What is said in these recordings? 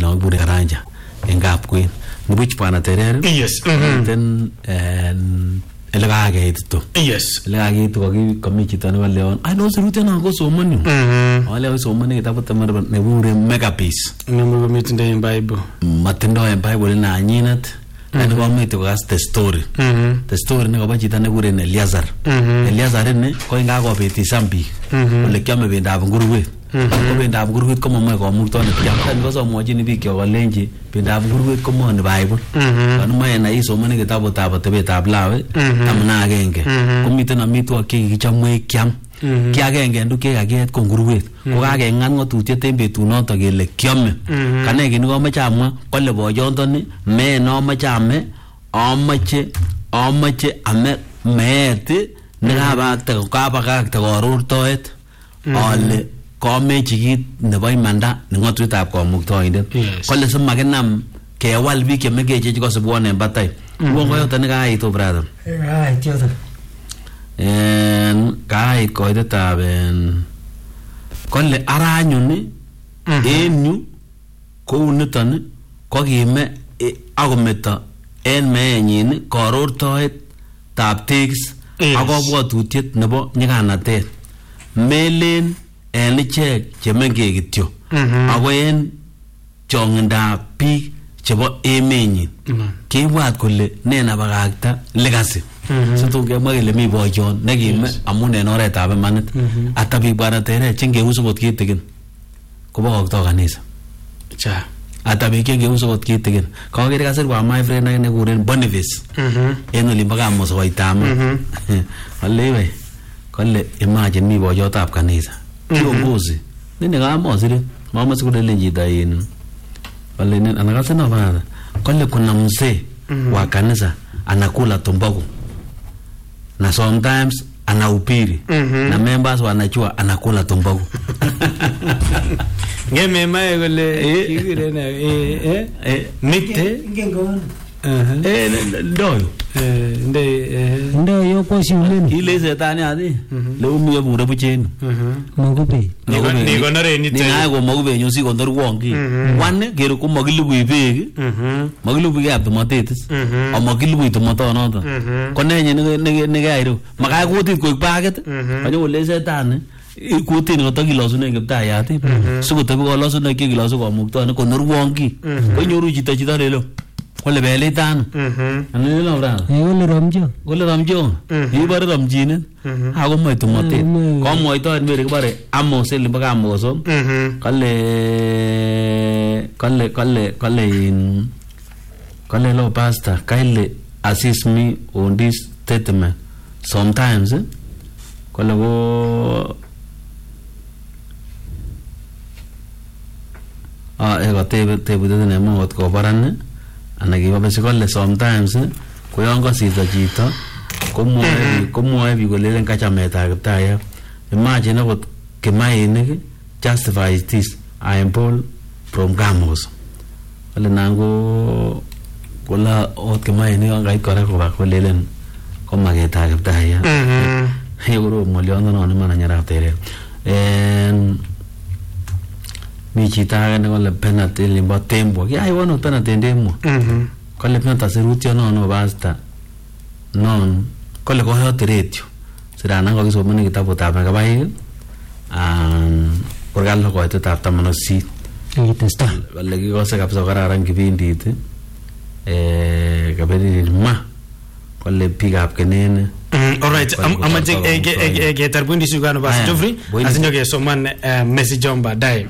lo bure Karanja en Kapkwen nibuch bwana Terere Yes. then ele kakeit to Yes. ele kakeit ko komi chito nebo Leon ai no sirutiano ko somoni ole somoni kitabut ne bure Megapiece Nemu komitindo en Bible. matindo en Bible na nyinet ani komite kokas the story ne kobo chito ne kuren Eliazar ne ko ingakobeti sambi ole kiame bendab nguruwet ko bendab nguruwet ko mamoe komukto ne kiam kan ko somwojini biik yo kolenji bendab nguruwet ko mo ne Bible kan moe na isomoni kitabutab atebetab Lawi tamna agenge komiten amitwogik chekikichomwe kiam ki agenge nduk chekakiet ko nguruwet ko kakengat ng'otutiet en betunoto kele kiame kanai kini komoche amwa kole boyondoni me nomoche ame amache ame meet nekabakakte korurtoet ale komechi kit nebo imanda ne ng'otutitab komuktoindet kole simakinam kewal biik chemengechen chekosibwon en batai uon koyoto nekaitu brother kait koitetab kole aranyun en yu kou niton ko kime akometo en meenyin korortoet tab tekis ak kabwatutiet nebo nyikanatet melen en ichek chemenge kityo ako en chongindab biik chebo emenyin kibwat kole ne nabakakta legacy situn kemwa kele mi boyon nekime amun en oretab imanit ata biik bwana Terere chengeus okot kitikin kobokokto kanisa ata biik chengeus okot kitikin kokere kasirwa my friend ake nekuren Boniface en olimbo Kamusoitama olewei kole imagine mi boyotab kanisa kiongozi nini kamosiren mama sikulelen chito kole anakasema bana kole kuna mzee wa kanisa anakula tumbaku na sometimes anahubiri na members wanajua anakula tumbaku ngeme mae kole kigirena mite ngengona ndoyo kwa shuleni ile setani ati leo mie bure bucheni Mogube ni konore ni ni nae ko Mogube nyosi kondor wongi wane gero ko magilubui beek magilubui ab tomatetis o magilubui tomatonoto ko nenye ne gairo makai kutit koik paket kanyo kole setani ikutin ko takilosune kiptayat sikotebi kolosune kikilosu komukto ne konor wongi ko nyoru chito lelo kole belitan anelo bra kole ramjo ibare ramjine ako moy tomatet ko moyto en mere kibare amos el mpaka amoso kale lo pastor kale assist me on this statement sometimes kole go ego tebu ne mo ot ko baran ana kibabe kole sometimes ko yon kosito chito komwoe biik kolelen kachametab kiptayat imagine akot Kimainik justifies this I am Paul from Gamos kole nango kola ot Kimainik yon kait kora koba kolelen komaketab kiptayat yekoro molyondo non iman anyarab Terere mi chito age ne kole penalty limbo tembo kiyai wono penalty ndemo kole penalty sirutyo no basta non kole koyot radio sirana ko kisomoni kitabutab Mekabaik korgal koitetab 18 kitesta kole kikose kabisa kararan kipindit kaberi ma kole biikab Kenene. Alright, amaje ketar bundi sugano basi Geoffrey asinyo ke soman message jomba dai.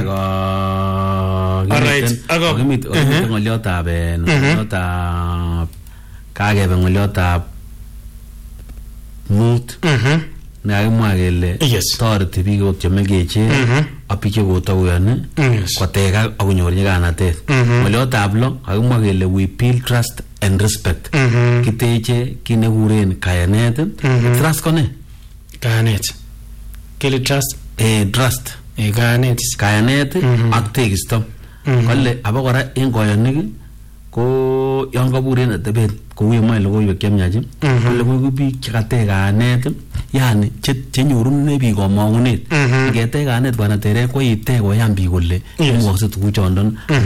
Alright, ago ngolyotab kagebe ngolyotab mut nakimwa kele toreti biik ot chemengechen ak biik chekotauyan koteka akonyor nyikanatet ngolyotab lo kakimwa kele we build trust and respect kiteche kit nekikuren kayanet trust ko ne kayanet kele trust trust kayanet ak tekisto kole abakora en koyonik ko yon kaburen atebet kou yemoe logoiwek chemyach kole ko biik chekatech kayanet yani chenyorune biik komong'unet ngetech kayanet bwana Terere ko itech koyan biik kole imukokse tuguchondon